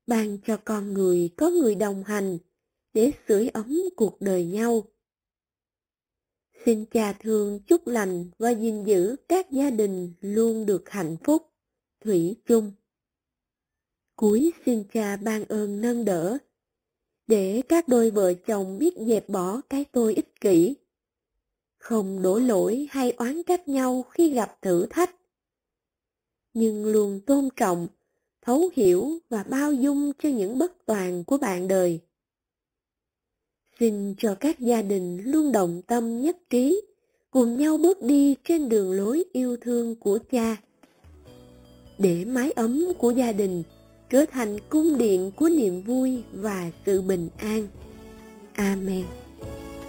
ban cho con người có người đồng hành để sưởi ấm cuộc đời nhau. Xin Cha thương chúc lành và gìn giữ các gia đình luôn được hạnh phúc, thủy chung. Cuối xin Cha ban ơn nâng đỡ, để các đôi vợ chồng biết dẹp bỏ cái tôi ích kỷ, không đổ lỗi hay oán trách nhau khi gặp thử thách, nhưng luôn tôn trọng, thấu hiểu và bao dung cho những bất toàn của bạn đời. Xin cho các gia đình luôn đồng tâm nhất trí, cùng nhau bước đi trên đường lối yêu thương của Cha, để mái ấm của gia đình trở thành cung điện của niềm vui và sự bình an. Amen.